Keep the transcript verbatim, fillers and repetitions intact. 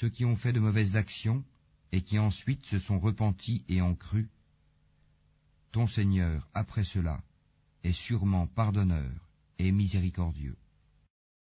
ceux qui ont fait de mauvaises actions et qui ensuite se sont repentis et ont cru, ton Seigneur, après cela, est sûrement pardonneur et miséricordieux.